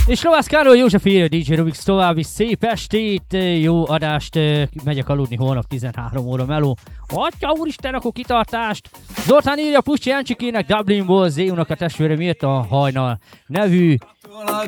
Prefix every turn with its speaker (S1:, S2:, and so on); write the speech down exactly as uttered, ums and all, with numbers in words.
S1: És Lovász Károly József írja, dé dzsé Rubix további szép estét, jó adást, megyek aludni holnap tizenhárom óra meló. Atya úristen, akkor kitartást! Zoltán írja Puszcsi Jancsikének Dublinból, Zéunak a testvére miért a Hajnal nevű